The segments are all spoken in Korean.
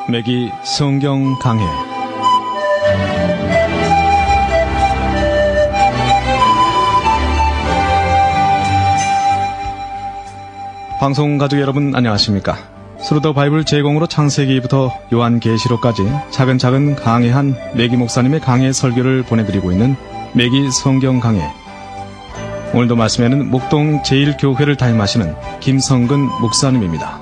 매기 성경 강해. 방송 가족 여러분 안녕하십니까? 스루더 바이블 제공으로 창세기부터 요한계시록까지 차근차근 강해한 매기 목사님의 강해 설교를 보내드리고 있는 매기 성경 강해. 오늘도 말씀에는 목동 제1교회를 담임하시는 김성근 목사님입니다.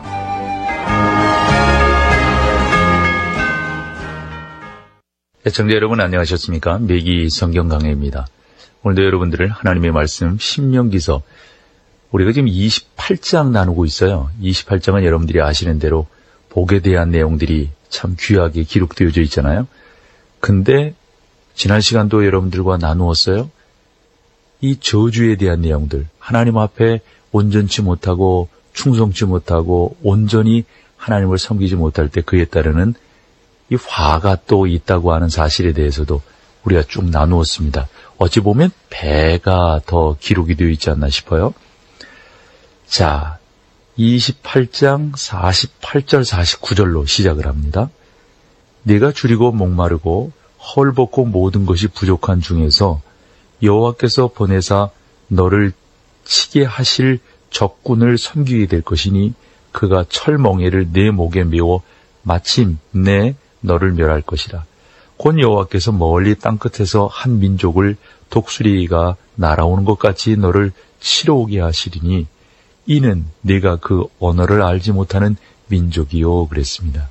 애청자 여러분 안녕하셨습니까? 매기 성경 강해입니다. 오늘도 여러분들을 하나님의 말씀 신명기서, 우리가 지금 28장 나누고 있어요. 28장은 여러분들이 아시는 대로 복에 대한 내용들이 참 귀하게 기록되어져 있잖아요. 근데 지난 시간도 여러분들과 나누었어요. 이 저주에 대한 내용들, 하나님 앞에 온전치 못하고 충성치 못하고 온전히 하나님을 섬기지 못할 때 그에 따르는 이 화가 또 있다고 하는 사실에 대해서도 우리가 쭉 나누었습니다. 어찌 보면 배가 더 기록이 되어 있지 않나 싶어요. 자, 28장 48절 49절로 시작을 합니다. 네가 줄이고 목마르고 헐벗고 모든 것이 부족한 중에서 여호와께서 보내사 너를 치게 하실 적군을 섬기게 될 것이니 그가 철멍에를 내 목에 메워 마침내 너를 멸할 것이라. 곧 여호와께서 멀리 땅끝에서 한 민족을 독수리가 날아오는 것 같이 너를 치러 오게 하시리니 이는 네가 그 언어를 알지 못하는 민족이요 그랬습니다.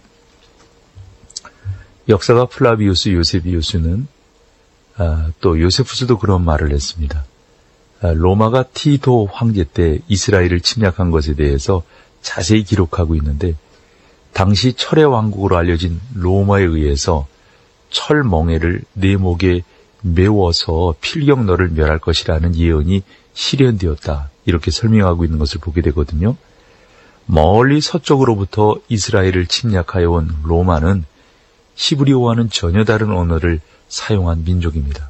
역사가 플라비우스 요세비우스는 또 요세푸스도 그런 말을 했습니다. 로마가 티도 황제 때 이스라엘을 침략한 것에 대해서 자세히 기록하고 있는데, 당시 철의 왕국으로 알려진 로마에 의해서 철멍에를 내 목에 메워서 필경 너를 멸할 것이라는 예언이 실현되었다, 이렇게 설명하고 있는 것을 보게 되거든요. 멀리 서쪽으로부터 이스라엘을 침략하여 온 로마는 히브리어와는 전혀 다른 언어를 사용한 민족입니다.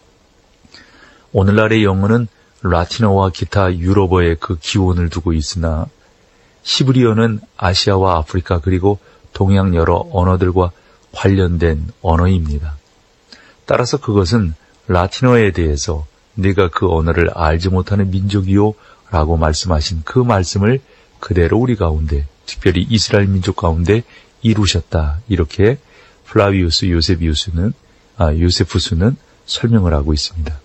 오늘날의 영어는 라틴어와 기타 유럽어의 그 기원을 두고 있으나 히브리어는 아시아와 아프리카 그리고 동양 여러 언어들과 관련된 언어입니다. 따라서 그것은 라틴어에 대해서 네가 그 언어를 알지 못하는 민족이요 라고 말씀하신 그 말씀을 그대로 우리 가운데, 특별히 이스라엘 민족 가운데 이루셨다, 이렇게 플라비우스 요세푸스는 설명을 하고 있습니다.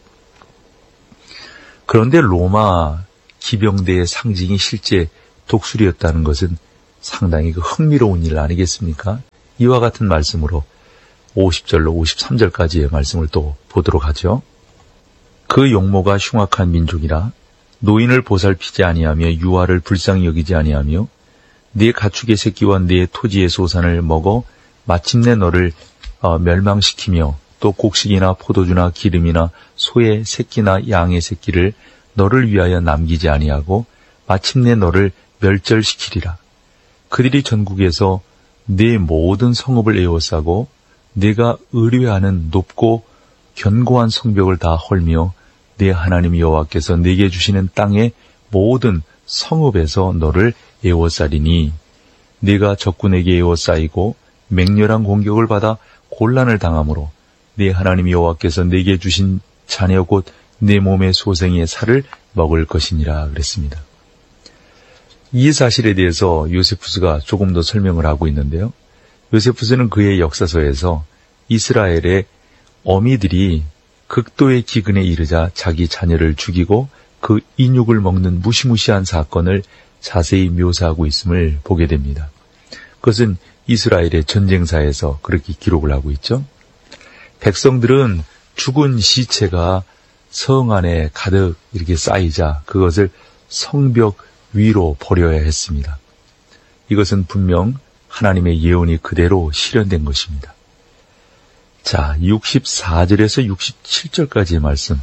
그런데 로마 기병대의 상징이 실제 독수리였다는 것은 상당히 흥미로운 일 아니겠습니까? 이와 같은 말씀으로 50절로 53절까지의 말씀을 또 보도록 하죠. 그 용모가 흉악한 민족이라 노인을 보살피지 아니하며 유아를 불쌍히 여기지 아니하며 네 가축의 새끼와 네 토지의 소산을 먹어 마침내 너를 멸망시키며 또 곡식이나 포도주나 기름이나 소의 새끼나 양의 새끼를 너를 위하여 남기지 아니하고 마침내 너를 멸절시키리라. 그들이 전국에서 네 모든 성읍을 에워싸고 네가 의뢰하는 높고 견고한 성벽을 다 헐며 네 하나님 여호와께서 네게 주시는 땅의 모든 성읍에서 너를 에워싸리니 네가 적군에게 에워싸이고 맹렬한 공격을 받아 곤란을 당함으로 네 하나님 여호와께서 네게 주신 자녀 곧 네 몸의 소생의 살을 먹을 것이니라 그랬습니다. 이 사실에 대해서 요세푸스가 조금 더 설명을 하고 있는데요. 요세푸스는 그의 역사서에서 이스라엘의 어미들이 극도의 기근에 이르자 자기 자녀를 죽이고 그 인육을 먹는 무시무시한 사건을 자세히 묘사하고 있음을 보게 됩니다. 그것은 이스라엘의 전쟁사에서 그렇게 기록을 하고 있죠. 백성들은 죽은 시체가 성 안에 가득 이렇게 쌓이자 그것을 성벽 위로 버려야 했습니다. 이것은 분명 하나님의 예언이 그대로 실현된 것입니다. 자, 64절에서 67절까지의 말씀,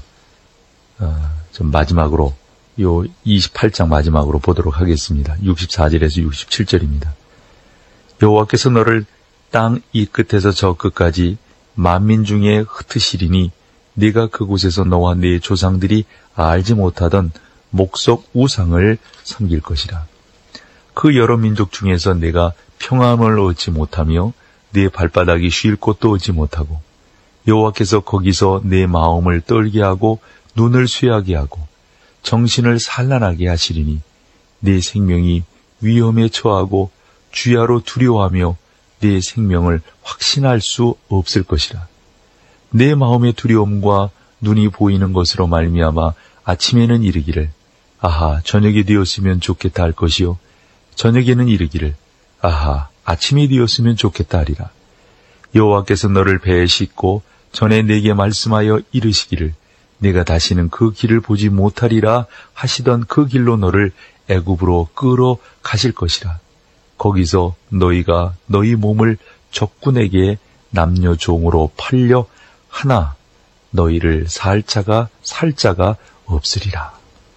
좀 마지막으로, 요 28장 마지막으로 보도록 하겠습니다. 64절에서 67절입니다. 여호와께서 너를 땅 이 끝에서 저 끝까지 만민 중에 흩으시리니 네가 그곳에서 너와 네 조상들이 알지 못하던 목석 우상을 섬길 것이라. 그 여러 민족 중에서 내가 평안을 얻지 못하며 내 발바닥이 쉴 곳도 얻지 못하고 여호와께서 거기서 내 마음을 떨게 하고 눈을 쇠하게 하고 정신을 산란하게 하시리니 내 생명이 위험에 처하고 주야로 두려워하며 내 생명을 확신할 수 없을 것이라. 내 마음의 두려움과 눈이 보이는 것으로 말미암아 아침에는 이르기를 아하 저녁이 되었으면 좋겠다 할 것이요 저녁에는 이르기를 아하 아침이 되었으면 좋겠다 하리라. 여호와께서 너를 배에 싣고 전에 내게 말씀하여 이르시기를 내가 다시는 그 길을 보지 못하리라 하시던 그 길로 너를 애굽으로 끌어 가실 것이라. 거기서 너희가 너희 몸을 적군에게 남녀 종으로 팔려 하나 너희를 살 자가 없으리라.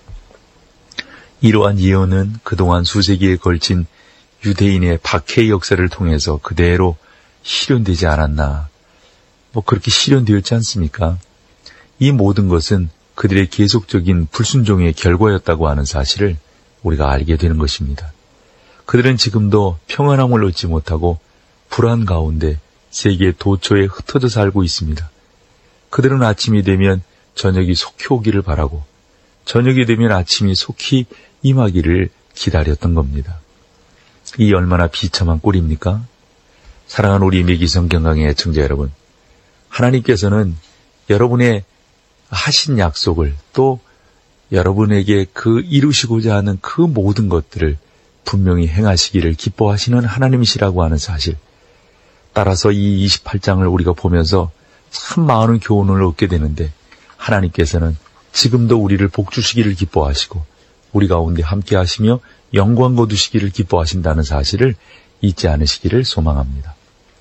이러한 예언은 그동안 수세기에 걸친 유대인의 박해 역사를 통해서 그대로 실현되지 않았나. 그렇게 실현되었지 않습니까? 이 모든 것은 그들의 계속적인 불순종의 결과였다고 하는 사실을 우리가 알게 되는 것입니다. 그들은 지금도 평안함을 얻지 못하고 불안 가운데 세계 도처에 흩어져 살고 있습니다. 그들은 아침이 되면 저녁이 속히 오기를 바라고 저녁이 되면 아침이 속히 임하기를 기다렸던 겁니다. 이 얼마나 비참한 꼴입니까? 사랑하는 우리 매기 성경 강의 애청자 여러분, 하나님께서는 여러분의 하신 약속을 또 여러분에게 그 이루시고자 하는 그 모든 것들을 분명히 행하시기를 기뻐하시는 하나님이시라고 하는 사실, 따라서 이 28장을 우리가 보면서 참 많은 교훈을 얻게 되는데 하나님께서는 지금도 우리를 복주시기를 기뻐하시고 우리 가운데 함께 하시며 영광 거두시기를 기뻐하신다는 사실을 잊지 않으시기를 소망합니다.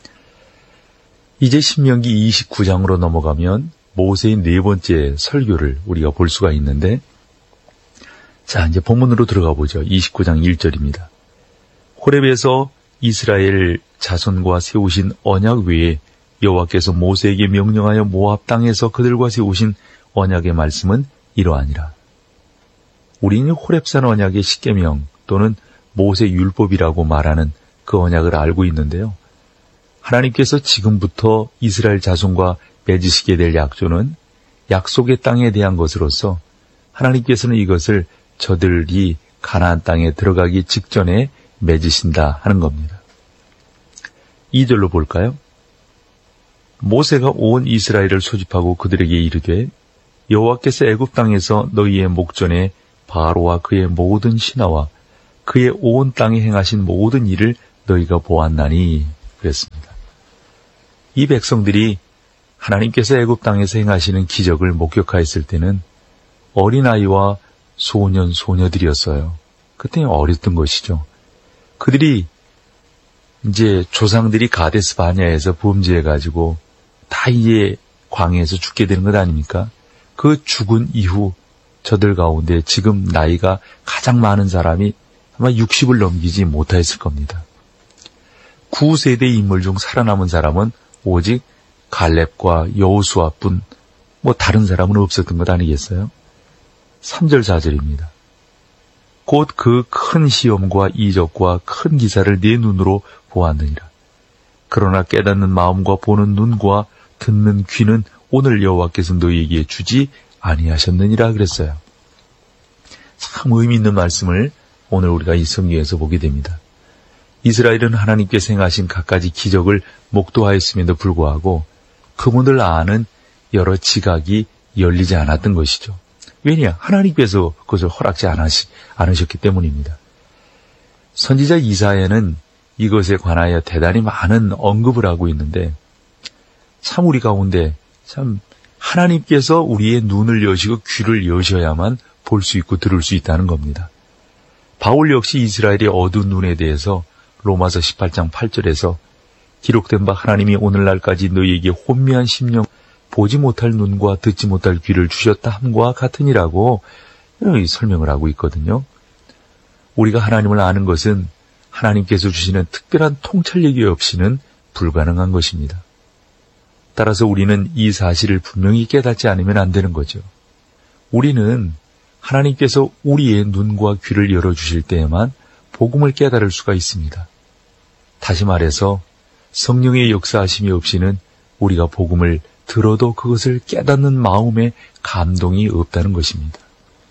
이제 신명기 29장으로 넘어가면 모세의 네 번째 설교를 우리가 볼 수가 있는데, 자, 이제 본문으로 들어가 보죠. 29장 1절입니다. 호렙에서 이스라엘 자손과 세우신 언약 외에 여호와께서 모세에게 명령하여 모압 땅에서 그들과 세우신 언약의 말씀은 이러하니라. 우리는 호렙산 언약의 십계명 또는 모세 율법이라고 말하는 그 언약을 알고 있는데요. 하나님께서 지금부터 이스라엘 자손과 맺으시게 될 약조는 약속의 땅에 대한 것으로서 하나님께서는 이것을 저들이 가나안 땅에 들어가기 직전에 맺으신다 하는 겁니다. 2절로 볼까요? 모세가 온 이스라엘을 소집하고 그들에게 이르되 여호와께서 애굽 땅에서 너희의 목전에 바로와 그의 모든 신하와 그의 온 땅에 행하신 모든 일을 너희가 보았나니 그랬습니다. 이 백성들이 하나님께서 애굽 땅에서 행하시는 기적을 목격하였을 때는 어린아이와 소년, 소녀들이었어요. 그때 어렸던 것이죠. 그들이 이제 조상들이 가데스 바냐에서 범죄해가지고 다 이제 광야에서 죽게 되는 것 아닙니까? 그 죽은 이후 저들 가운데 지금 나이가 가장 많은 사람이 아마 60을 넘기지 못하였을 겁니다. 9세대 인물 중 살아남은 사람은 오직 갈렙과 여호수아뿐, 다른 사람은 없었던 것 아니겠어요? 3절 4절입니다. 곧 그 큰 시험과 이적과 큰 기사를 내 눈으로 보았느니라. 그러나 깨닫는 마음과 보는 눈과 듣는 귀는 오늘 여호와께서 너희에게 주지 아니하셨느니라 그랬어요. 참 의미 있는 말씀을 오늘 우리가 이 성경에서 보게 됩니다. 이스라엘은 하나님께서 행하신 갖가지 기적을 목도하였음에도 불구하고 그분들 아는 여러 지각이 열리지 않았던 것이죠. 왜냐? 하나님께서 그것을 허락지 않으셨기 때문입니다. 선지자 이사야는 이것에 관하여 대단히 많은 언급을 하고 있는데 참 우리 가운데 참 하나님께서 우리의 눈을 여시고 귀를 여셔야만 볼 수 있고 들을 수 있다는 겁니다. 바울 역시 이스라엘의 어두운 눈에 대해서 로마서 18장 8절에서 기록된 바 하나님이 오늘날까지 너희에게 혼미한 심령 보지 못할 눈과 듣지 못할 귀를 주셨다 함과 같으니라고 설명을 하고 있거든요. 우리가 하나님을 아는 것은 하나님께서 주시는 특별한 통찰력이 없이는 불가능한 것입니다. 따라서 우리는 이 사실을 분명히 깨닫지 않으면 안 되는 거죠. 우리는 하나님께서 우리의 눈과 귀를 열어주실 때에만 복음을 깨달을 수가 있습니다. 다시 말해서 성령의 역사하심이 없이는 우리가 복음을 들어도 그것을 깨닫는 마음에 감동이 없다는 것입니다.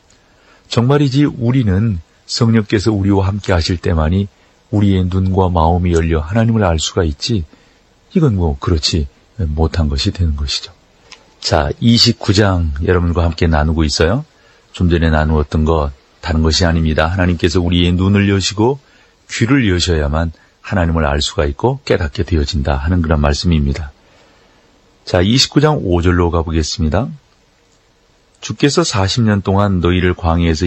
정말이지 우리는 성령께서 우리와 함께 하실 때만이 우리의 눈과 마음이 열려 하나님을 알 수가 있지, 이건 그렇지 못한 것이 되는 것이죠. 자, 29장 여러분과 함께 나누고 있어요. 좀 전에 나누었던 것 다른 것이 아닙니다. 하나님께서 우리의 눈을 여시고 귀를 여셔야만 하나님을 알 수가 있고 깨닫게 되어진다 하는 그런 말씀입니다. 자, 29장 5절로 가보겠습니다. 주께서 40년 동안 너희를 광야에서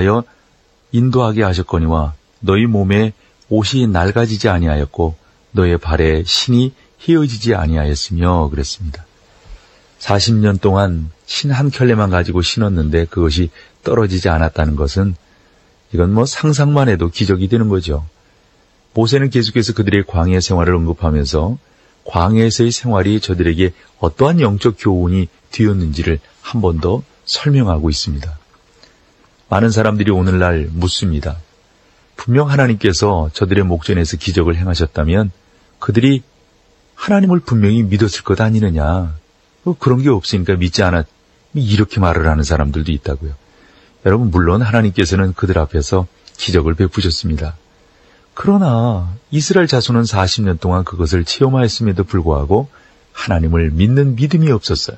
인도하게 하셨거니와 너희 몸에 옷이 낡아지지 아니하였고 너의 발에 신이 휘어지지 아니하였으며 그랬습니다. 40년 동안 신 한 켤레만 가지고 신었는데 그것이 떨어지지 않았다는 것은 이건 상상만 해도 기적이 되는 거죠. 모세는 계속해서 그들의 광야 생활을 언급하면서 광야에서의 생활이 저들에게 어떠한 영적 교훈이 되었는지를 한 번 더 설명하고 있습니다. 많은 사람들이 오늘날 묻습니다. 분명 하나님께서 저들의 목전에서 기적을 행하셨다면 그들이 하나님을 분명히 믿었을 것 아니느냐. 그런 게 없으니까 믿지 않았, 이렇게 말을 하는 사람들도 있다고요. 여러분, 물론 하나님께서는 그들 앞에서 기적을 베푸셨습니다. 그러나 이스라엘 자손은 40년 동안 그것을 체험하였음에도 불구하고 하나님을 믿는 믿음이 없었어요.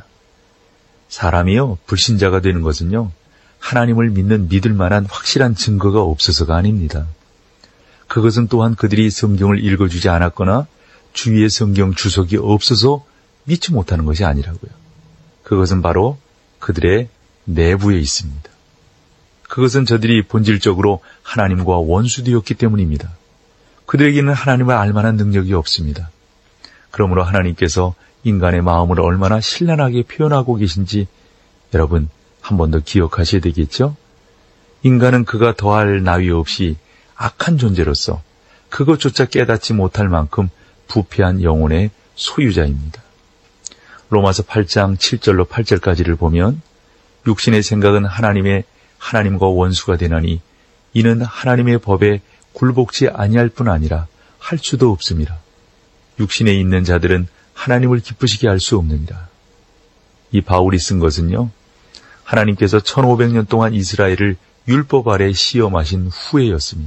사람이요, 불신자가 되는 것은요, 하나님을 믿을 만한 확실한 증거가 없어서가 아닙니다. 그것은 또한 그들이 성경을 읽어주지 않았거나 주위에 성경 주석이 없어서 믿지 못하는 것이 아니라고요. 그것은 바로 그들의 내부에 있습니다. 그것은 저들이 본질적으로 하나님과 원수되었기 때문입니다. 그들에게는 하나님을 알 만한 능력이 없습니다. 그러므로 하나님께서 인간의 마음을 얼마나 신랄하게 표현하고 계신지 여러분 한 번 더 기억하셔야 되겠죠? 인간은 그가 더할 나위 없이 악한 존재로서 그것조차 깨닫지 못할 만큼 부패한 영혼의 소유자입니다. 로마서 8장 7절로 8절까지를 보면 육신의 생각은 하나님과 원수가 되나니 이는 하나님의 법에 굴복지 아니할 뿐 아니라 할 수도 없습니다. 육신에 있는 자들은 하나님을 기쁘시게 할 수 없느니라. 이 바울이 쓴 것은요, 하나님께서 1500년 동안 이스라엘을 율법 아래 시험하신 후에였습니다.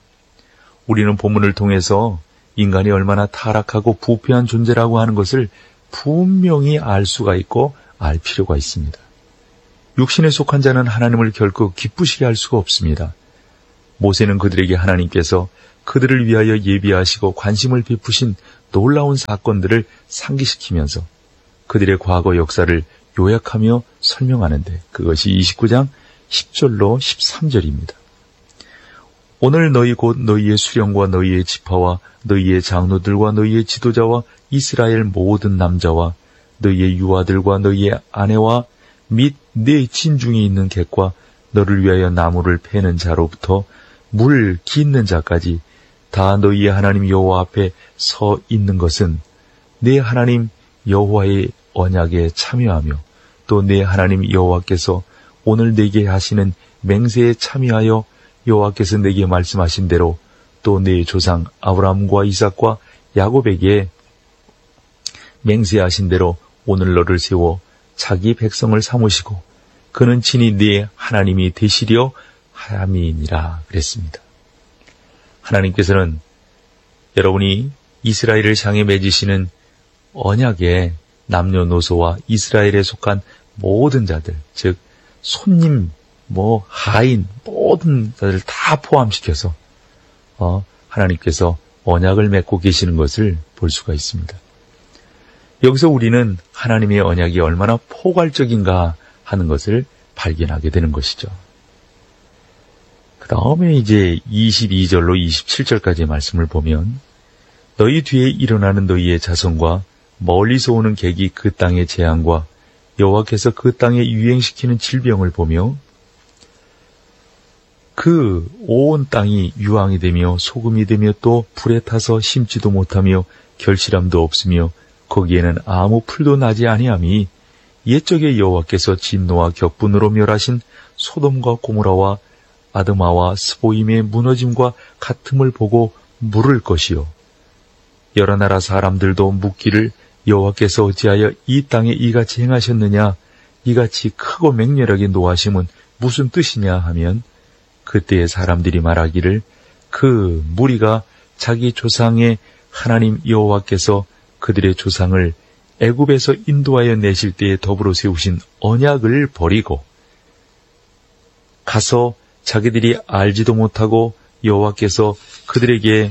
우리는 본문을 통해서 인간이 얼마나 타락하고 부패한 존재라고 하는 것을 분명히 알 수가 있고 알 필요가 있습니다. 육신에 속한 자는 하나님을 결코 기쁘시게 할 수가 없습니다. 모세는 그들에게 하나님께서 그들을 위하여 예비하시고 관심을 베푸신 놀라운 사건들을 상기시키면서 그들의 과거 역사를 요약하며 설명하는데 그것이 29장 10절로 13절입니다. 오늘 너희 곧 너희의 수령과 너희의 지파와 너희의 장로들과 너희의 지도자와 이스라엘 모든 남자와 너희의 유아들과 너희의 아내와 및 내 진중에 있는 객과 너를 위하여 나무를 패는 자로부터 물 깃는 자까지 다 너희의 하나님 여호와 앞에 서 있는 것은 내 하나님 여호와의 언약에 참여하며 또 내 하나님 여호와께서 오늘 내게 하시는 맹세에 참여하여 여호와께서 내게 말씀하신 대로 또 내 조상 아브라함과 이삭과 야곱에게 맹세하신 대로 오늘 너를 세워 자기 백성을 삼으시고 그는 친히 네 하나님이 되시려 함이니라 그랬습니다. 하나님께서는 여러분이 이스라엘을 향해 맺으시는 언약의 남녀노소와 이스라엘에 속한 모든 자들, 즉 손님, 하인, 모든 자들 다 포함시켜서 하나님께서 언약을 맺고 계시는 것을 볼 수가 있습니다. 여기서 우리는 하나님의 언약이 얼마나 포괄적인가 하는 것을 발견하게 되는 것이죠. 그 다음에 이제 22절로 27절까지의 말씀을 보면 너희 뒤에 일어나는 너희의 자손과 멀리서 오는 객이 그 땅의 재앙과 여호와께서 그 땅에 유행시키는 질병을 보며 그 온 땅이 유황이 되며 소금이 되며 또 불에 타서 심지도 못하며 결실함도 없으며 거기에는 아무 풀도 나지 아니함이 옛적에 여호와께서 진노와 격분으로 멸하신 소돔과 고모라와 아드마와 스보임의 무너짐과 같음을 보고 물을 것이요 여러 나라 사람들도 묻기를 여호와께서 어찌하여 이 땅에 이같이 행하셨느냐, 이같이 크고 맹렬하게 노하심은 무슨 뜻이냐 하면, 그때의 사람들이 말하기를 그 무리가 자기 조상의 하나님 여호와께서 그들의 조상을 애굽에서 인도하여 내실 때에 더불어 세우신 언약을 버리고 가서 자기들이 알지도 못하고 여호와께서 그들에게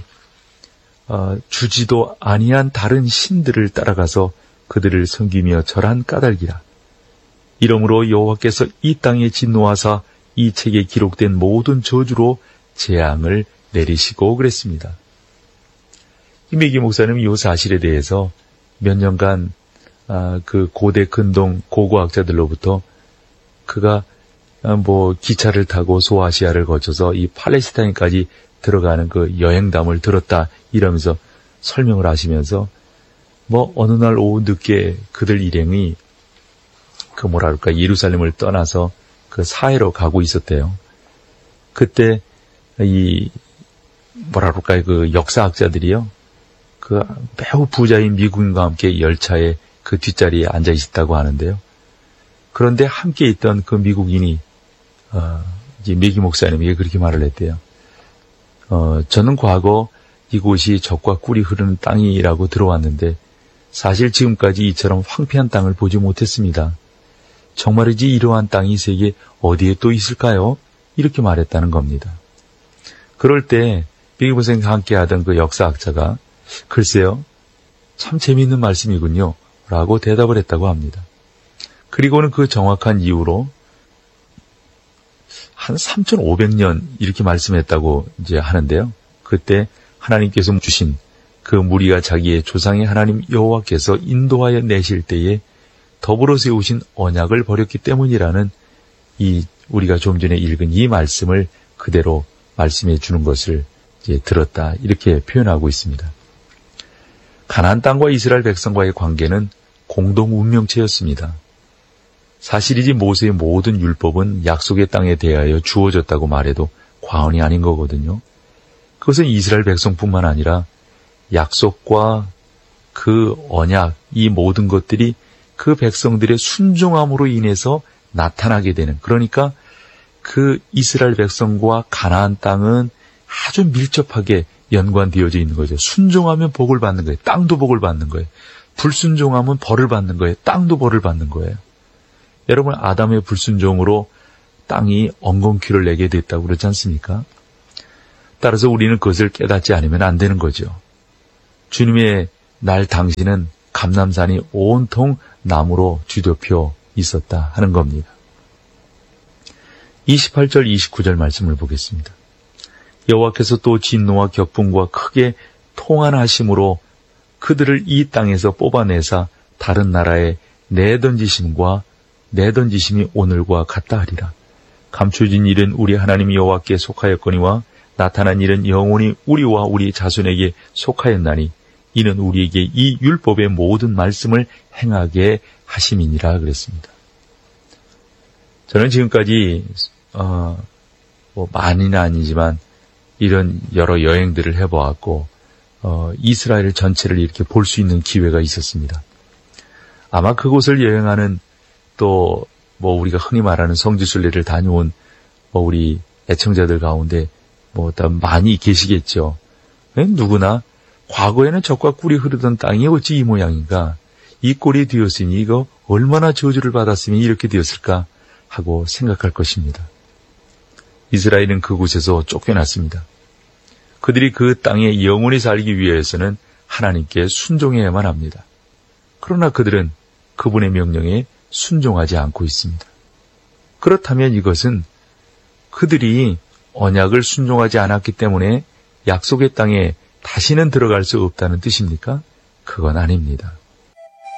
주지도 아니한 다른 신들을 따라가서 그들을 섬기며 절한 까닭이라. 이러므로 여호와께서 이 땅에 진노하사 이 책에 기록된 모든 저주로 재앙을 내리시고 그랬습니다. 이메기 목사님은 이 사실에 대해서 몇 년간 그 고대 근동 고고학자들로부터 그가 기차를 타고 소아시아를 거쳐서 이 팔레스타인까지 들어가는 그 여행담을 들었다 이러면서 설명을 하시면서 어느 날 오후 늦게 그들 일행이 예루살렘을 떠나서 그 사해로 가고 있었대요. 그때 그 역사학자들이요, 그 매우 부자인 미국인과 함께 열차에 그 뒷자리에 앉아 있었다고 하는데요. 그런데 함께 있던 그 미국인이 이제 메기 목사님에게 그렇게 말을 했대요. 저는 과거 이곳이 젖과 꿀이 흐르는 땅이라고 들어왔는데 사실 지금까지 이처럼 황폐한 땅을 보지 못했습니다. 정말이지 이러한 땅이 이 세계 어디에 또 있을까요? 이렇게 말했다는 겁니다. 그럴 때 메기 목사님과 함께 하던 그 역사학자가 글쎄요, 참 재미있는 말씀이군요 라고 대답을 했다고 합니다. 그리고는 그 정확한 이유로 한 3,500년 이렇게 말씀했다고 이제 하는데요. 그때 하나님께서 주신 그 무리가 자기의 조상의 하나님 여호와께서 인도하여 내실 때에 더불어 세우신 언약을 버렸기 때문이라는 우리가 좀 전에 읽은 이 말씀을 그대로 말씀해 주는 것을 이제 들었다 이렇게 표현하고 있습니다. 가나안 땅과 이스라엘 백성과의 관계는 공동 운명체였습니다. 사실이지 모세의 모든 율법은 약속의 땅에 대하여 주어졌다고 말해도 과언이 아닌 거거든요. 그것은 이스라엘 백성뿐만 아니라 약속과 그 언약, 이 모든 것들이 그 백성들의 순종함으로 인해서 나타나게 되는, 그러니까 그 이스라엘 백성과 가나안 땅은 아주 밀접하게 연관되어져 있는 거죠. 순종하면 복을 받는 거예요. 땅도 복을 받는 거예요. 불순종하면 벌을 받는 거예요. 땅도 벌을 받는 거예요. 여러분, 아담의 불순종으로 땅이 엉겅퀴를 내게 됐다고 그러지 않습니까? 따라서 우리는 그것을 깨닫지 않으면 안 되는 거죠. 주님의 날 당시는 감람산이 온통 나무로 뒤덮여 있었다 하는 겁니다. 28절 29절 말씀을 보겠습니다. 여호와께서 또 진노와 격분과 크게 통한하심으로 그들을 이 땅에서 뽑아내사 다른 나라에 내던지심이 오늘과 같다 하리라. 감춰진 일은 우리 하나님 여호와께 속하였거니와 나타난 일은 영원히 우리와 우리 자손에게 속하였나니 이는 우리에게 이 율법의 모든 말씀을 행하게 하심이니라 그랬습니다. 저는 지금까지 많이는 아니지만 이런 여러 여행들을 해보았고 이스라엘 전체를 이렇게 볼 수 있는 기회가 있었습니다. 아마 그곳을 여행하는 또 우리가 흔히 말하는 성지순례를 다녀온 우리 애청자들 가운데 다 많이 계시겠죠. 누구나 과거에는 젖과 꿀이 흐르던 땅이 어찌 이 모양인가, 이 꼴이 되었으니 이거 얼마나 저주를 받았으면 이렇게 되었을까 하고 생각할 것입니다. 이스라엘은 그곳에서 쫓겨났습니다. 그들이 그 땅에 영원히 살기 위해서는 하나님께 순종해야만 합니다. 그러나 그들은 그분의 명령에 순종하지 않고 있습니다. 그렇다면 이것은 그들이 언약을 순종하지 않았기 때문에 약속의 땅에 다시는 들어갈 수 없다는 뜻입니까? 그건 아닙니다.